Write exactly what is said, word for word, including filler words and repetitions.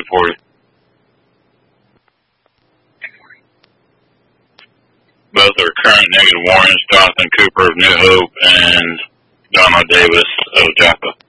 forty. Both are current negative warnings, Jonathan Cooper of New Hope and Donald Davis of Joppa.